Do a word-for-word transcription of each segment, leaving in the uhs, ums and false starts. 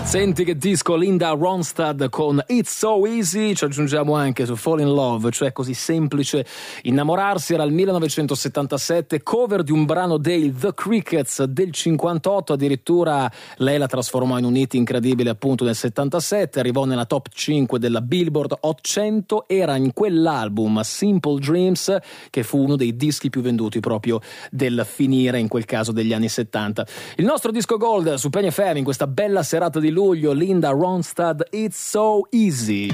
Senti che disco, Linda Ronstadt con It's So Easy. Ci aggiungiamo anche su Fall in Love, cioè così semplice innamorarsi. Era il millenovecentosettantasette, cover di un brano dei The Crickets del cinquantotto, addirittura lei la trasformò in un hit incredibile appunto nel settantasette, arrivò nella top cinque della Billboard Hot cento, era in quell'album Simple Dreams che fu uno dei dischi più venduti proprio del finire in quel caso degli anni settanta. Il nostro disco gold su Penny F M in questa bella serata di luglio, Linda Ronstadt, It's So Easy.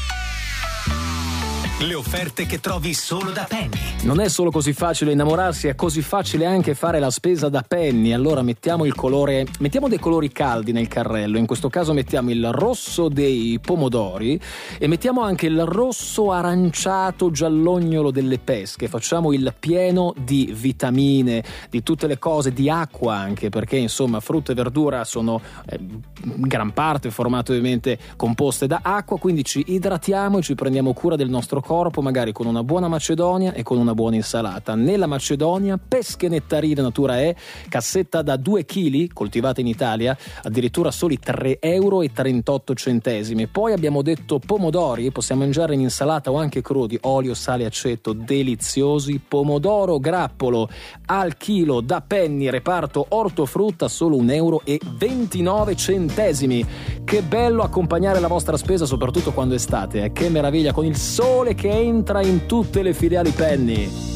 Le offerte che trovi solo da Penny. Non è solo così facile innamorarsi, è così facile anche fare la spesa da Penny. Allora mettiamo il colore, mettiamo dei colori caldi nel carrello. In questo caso mettiamo il rosso dei pomodori e mettiamo anche il rosso aranciato giallognolo delle pesche. Facciamo il pieno di vitamine, di tutte le cose, di acqua anche, perché insomma frutta e verdura sono eh, gran parte formate ovviamente composte da acqua, quindi ci idratiamo e ci prendiamo cura del nostro corpo, magari con una buona macedonia e con una buona insalata. Nella macedonia pesche nettarine natura E, cassetta da due chili, coltivata in Italia, addirittura soli tre euro e trentotto centesimi. Poi abbiamo detto pomodori, possiamo mangiare in insalata o anche crudi, olio, sale, aceto, deliziosi. Pomodoro grappolo al chilo da Penny, reparto ortofrutta, solo un euro e ventinove centesimi. Che bello accompagnare la vostra spesa, soprattutto quando è estate, eh? Che meraviglia, con il sole che entra in tutte le filiali Penny.